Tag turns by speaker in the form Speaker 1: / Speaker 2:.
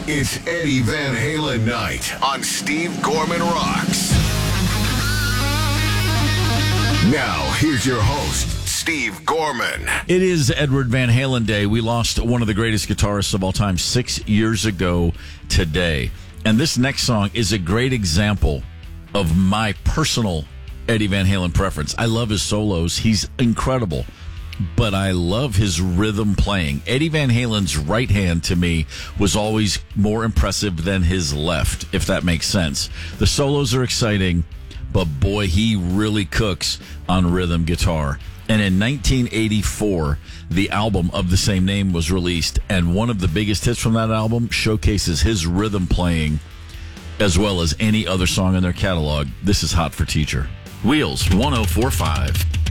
Speaker 1: It's Eddie Van Halen night on Steve Gorman Rocks. Now, here's your host, Steve Gorman.
Speaker 2: It is Edward Van Halen Day. We lost one of the greatest guitarists of all time 6 years ago today. And this next song is a great example of my personal Eddie Van Halen preference. I love his solos. He's incredible. But I love his rhythm playing. Eddie Van Halen's right hand, to me, was always more impressive than his left, if that makes sense. The solos are exciting, but boy, he really cooks on rhythm guitar. And in 1984, the album of the same name was released, and one of the biggest hits from that album showcases his rhythm playing as well as any other song in their catalog. This is Hot for Teacher. Wheels 104.5.